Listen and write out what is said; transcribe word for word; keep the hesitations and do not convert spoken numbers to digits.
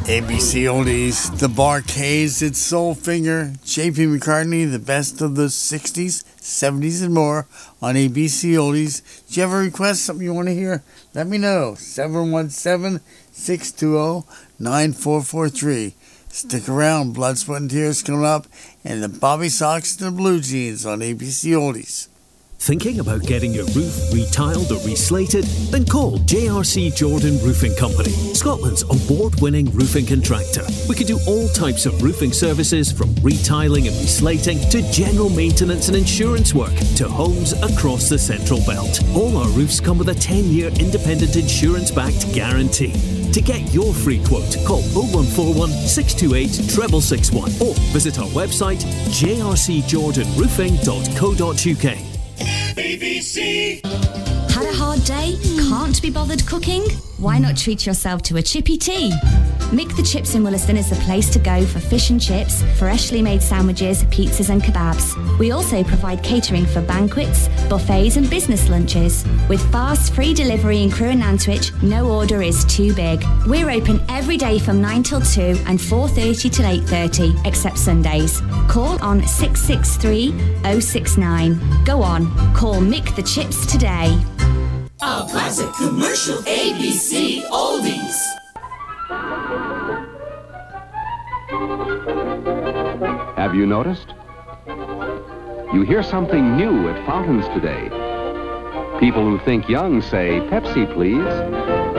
A B C Oldies, The Bar-Kays, It's Soul Finger, J P McCartney, the best of the sixties, seventies, and more on A B C Oldies. Do you have a request, something you want to hear? Let me know. seven one seven, six two zero, nine four four three. Stick around. Blood, Sweat, and Tears coming up, and the Bobby Sox and the Blue Jeans on A B C Oldies. Thinking about getting your roof retiled or reslated? Then call J R C Jordan Roofing Company, Scotland's award-winning roofing contractor. We can do all types of roofing services, from retiling and reslating to general maintenance and insurance work to homes across the Central Belt. All our roofs come with a ten-year independent insurance-backed guarantee. To get your free quote, call oh one four one, six two eight, six six six one or visit our website j r c jordan roofing dot co dot u k. A B C. Had a hard day? Can't be bothered cooking? Why not treat yourself to a chippy tea? Mick the Chips in Williston is the place to go for fish and chips, freshly made sandwiches, pizzas and kebabs. We also provide catering for banquets, buffets and business lunches. With fast, free delivery in Crewe and Nantwich, no order is too big. We're open every day from nine till two and four thirty till eight thirty, except Sundays. Call on six six three, oh six nine. Go on, call Mick the Chips today. Our classic commercial A B C Oldies. Have you noticed? You hear something new at fountains today. People who think young say, Pepsi, please.